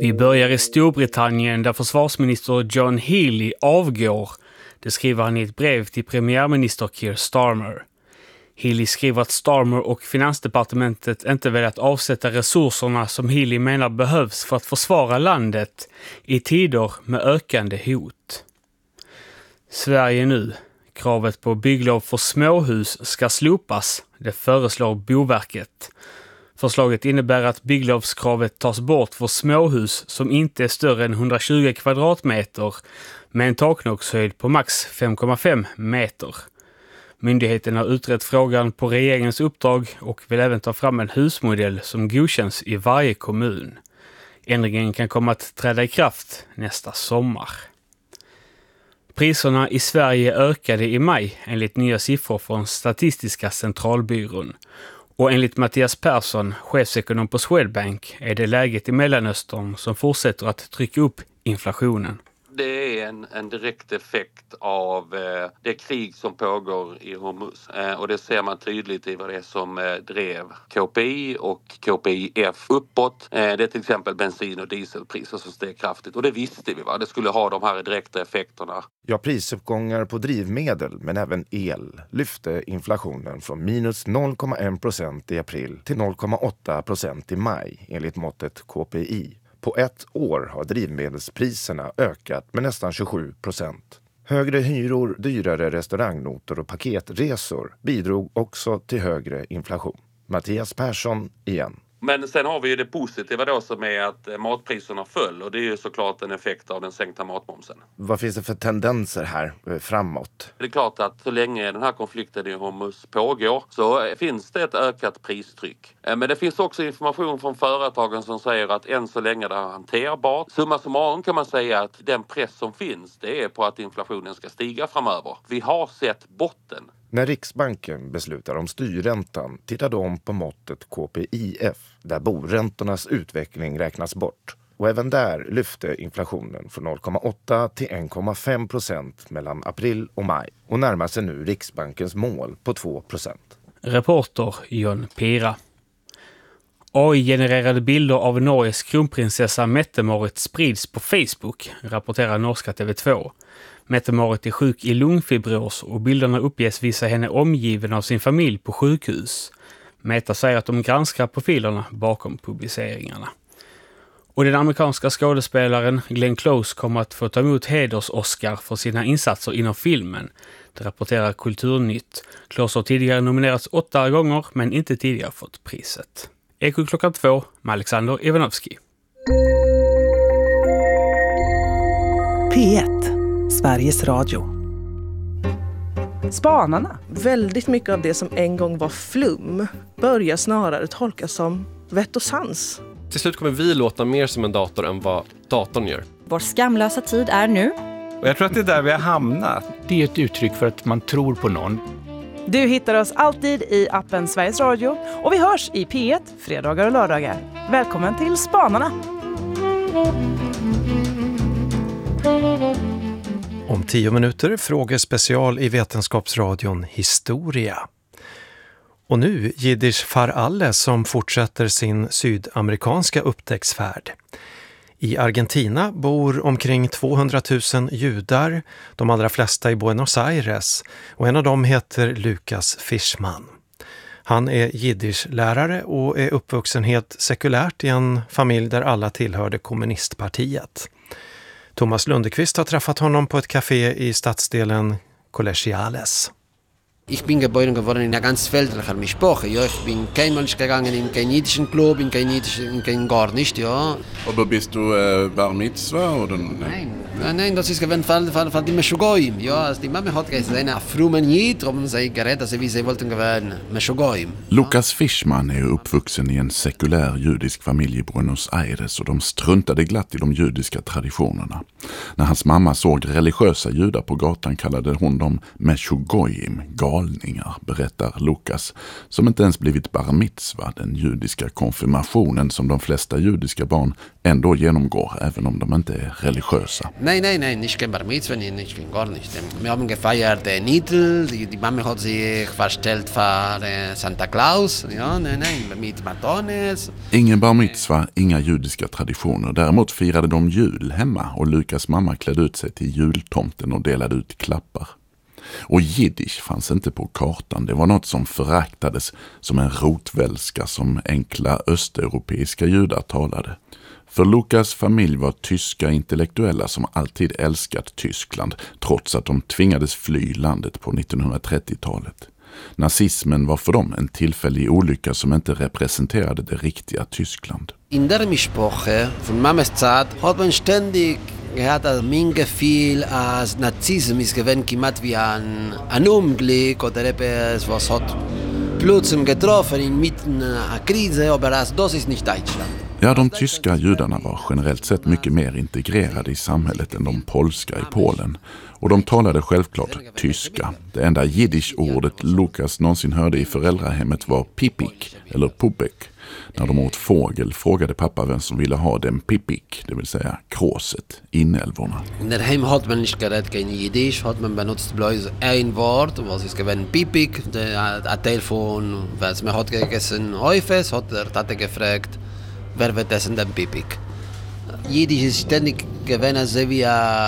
Vi börjar i Storbritannien där försvarsminister John Healey avgår. Det skriver han i ett brev till premiärminister Keir Starmer. Healey skriver att Starmer och finansdepartementet inte velat avsätta resurserna som Healey menar behövs för att försvara landet i tider med ökande hot. Sverige nu. Kravet på bygglov för småhus ska slopas. Det föreslår Boverket. Förslaget innebär att bygglovskravet tas bort för småhus som inte är större än 120 kvadratmeter med en taknockshöjd på max 5,5 meter. Myndigheten har utrett frågan på regeringens uppdrag och vill även ta fram en husmodell som godkänns i varje kommun. Ändringen kan komma att träda i kraft nästa sommar. Priserna i Sverige ökade i maj enligt nya siffror från Statistiska centralbyrån. Och enligt Mattias Persson, chefsekonom på Swedbank, är det läget i Mellanöstern som fortsätter att trycka upp inflationen. Det är en direkt effekt av det krig som pågår i Hormuz. Och det ser man tydligt i vad det är som drev KPI och KPIF uppåt. Det är till exempel bensin- och dieselpriser som steg kraftigt. Och det visste vi, va? Det skulle ha de här direkta effekterna. Ja, prisuppgångar på drivmedel men även el lyfte inflationen från minus 0,1% i april till 0,8% i maj enligt måttet KPI. På ett år har drivmedelspriserna ökat med nästan 27%. Högre hyror, dyrare restaurangnotor och paketresor bidrog också till högre inflation. Mattias Persson igen. Men sen har vi ju det positiva då som är att matpriserna föll och det är ju såklart en effekt av den sänkta matmomsen. Vad finns det för tendenser här framåt? Det är klart att så länge den här konflikten i Hormuz pågår så finns det ett ökat pristryck. Men det finns också information från företagen som säger att än så länge det är hanterbart. Summa summarum kan man säga att den press som finns det är på att inflationen ska stiga framöver. Vi har sett botten. När Riksbanken beslutar om styrräntan tittar de på måttet KPIF där boräntornas utveckling räknas bort. Och även där lyfte inflationen från 0,8 till 1,5% mellan april och maj och närmar sig nu Riksbankens mål på 2%. Reporter Jon Pira. AI-genererade bilder av Norges kronprinsessa Mette-Marit sprids på Facebook, rapporterar norska TV2. Mette-Marit är sjuk i lungfibros och bilderna uppges visa henne omgiven av sin familj på sjukhus. Meta säger att de granskar profilerna bakom publiceringarna. Och den amerikanska skådespelaren Glenn Close kommer att få ta emot heders-Oscar för sina insatser inom filmen. Det rapporterar Kulturnytt. Close har tidigare nominerats 8 gånger men inte tidigare fått priset. Eko klockan 2 med Alexander Ivanovski. P1, Sveriges Radio. Spanarna. Väldigt mycket av det som en gång var flum börjar snarare tolkas som vett och sans. Till slut kommer vi låta mer som en dator än vad datorn gör. Vår skamlösa tid är nu. Och jag tror att det är där vi har hamnat. Det är ett uttryck för att man tror på någon. Du hittar oss alltid i appen Sveriges Radio och vi hörs i P1 fredagar och lördagar. Välkommen till Spanarna! Om 10 minuter frågespecial i Vetenskapsradion Historia. Och nu Jiddisch för alle som fortsätter sin sydamerikanska upptäcktsfärd. I Argentina bor omkring 200 000 judar, de allra flesta i Buenos Aires, och en av dem heter Lukas Fischman. Han är jiddischlärare och är uppvuxen helt sekulärt i en familj där alla tillhörde kommunistpartiet. Thomas Lundekvist har träffat honom på ett café i stadsdelen Colegiales. Ich bin geboren geworden in einer ganz weltlichen Mischpoche. Ja, ich bin kein Mensch gegangen in kein jüdischen Club, in kein gar nicht, ja. Aber bist du Bar Mitzvah oder? Nein, das ist gewesen Fall die Meshugoyim. Ja, also die Mama hat gesagt, eine frommen Jid, haben sie geredet, dass sie wollten gewesen Meshugoyim. Lukas Fischman är uppvuxen i en sekulär judisk familj i Buenos Aires och de struntade glatt i de judiska traditionerna. När hans mamma såg religiösa judar på gatan kallade hon dem Meshugoyim, galningar. galningar, berättar Lukas, som inte ens blivit bar mitzva, den judiska konfirmationen som de flesta judiska barn ändå genomgår, även om de inte är religiösa. Nej, nicht kein bar mitzva, nicht kein gar nicht. Wir haben gefeiert Nidl, die Mama hat sich verstellt för Santa Claus, ja, nej, mit Matones. Ingen bar mitzva, inga judiska traditioner. Däremot firade de jul hemma och Lukas mamma klädde ut sig till jultomten och delade ut klappar. Och jiddisch fanns inte på kartan. Det var något som föraktades som en rotvälska som enkla östeuropeiska judar talade. För Lukas familj var tyska intellektuella som alltid älskat Tyskland, trots att de tvingades fly landet på 1930-talet. Nazismen var för dem en tillfällig olycka som inte representerade det riktiga Tyskland. In der Mischproche von Mames Zeit hat man ständig gehört, dass mein Gefühl als Nazism ist gewesen, kimat wie ein Unglück oder etwas, was hat plötzlich getroffen inmitten einer Krise, aber das ist nicht Deutschland. Ja, de tyska judarna var generellt sett mycket mer integrerade i samhället än de polska i Polen. Och de talade självklart tyska. Det enda jiddisch-ordet Lukas någonsin hörde i föräldrahemmet var pipik eller pubek. När de åt fågel frågade pappa vem som ville ha den pipik, det vill säga kråset, inälvorna. In der Heim hat man nicht geredet kein Jiddisch, hat man benutzt bloß ein Wort, was ist gewesen pipik, ein Teil von, was man hat gegessen Häufes, hat der Tate gefragt, wer wird essen den pipik. Jiddisch ist ständig gewesen, so wie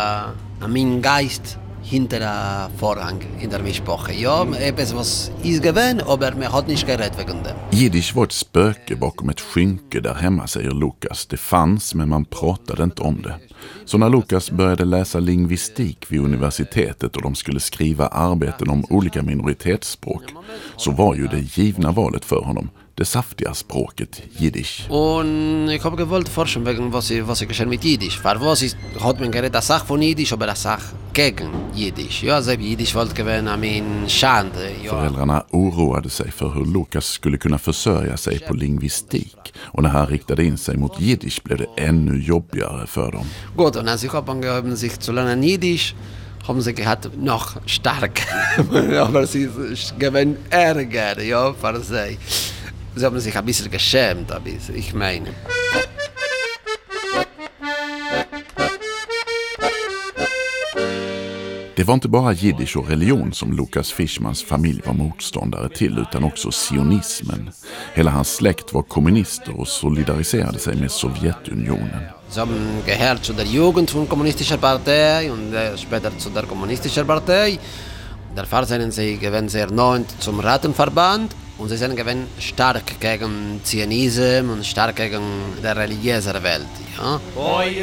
ein Geist hinter der Vorhang, in der Mischproche. Ja, etwas was ist gewesen, aber man hat nicht geredet wegen dem. Jiddisch var ett spöke bakom ett skynke där hemma, säger Lukas. Det fanns, men man pratade inte om det. Så när Lukas började läsa lingvistik vid universitetet och de skulle skriva arbeten om olika minoritetsspråk, så var ju det givna valet för honom det saftiga språket jiddisch. Und ich habe gewollt forschen wegen was geschehen mit Jiddisch. Für was hat man geredet, eine Sache von Jiddisch, aber eine Sache gegen Jiddisch. Ja, also Jiddisch wollte gewinnen, Schande. Ja. Föräldrarna oroade sig för hur Lukas skulle kunna försörja sig på lingvistik. Och när han riktade in sig mot jiddisch blev det ännu jobbigare för dem. Gut, und als ich habe angehört, sich zu lernen Jiddisch, haben sie gehabt noch stark. Aber sie gewinnen Ärger, ja, für sie. Sie haben sich ein bisschen geschämt, ich meine. Det var inte bara jiddisch och religion som Lukas Fischmans familj var motståndare till, utan också sionismen. Hela hans släkt var kommunister och solidariserade sig med Sovjetunionen. Sie haben gehört zu der Jugend von kommunistischer Partei und später zu der kommunistischen Partei. Der Vater sind sie gewesen sehr neu zum Ratenverband und sie sind gewesen stark gegen Zionism und stark gegen die religiöse Welt. Ja?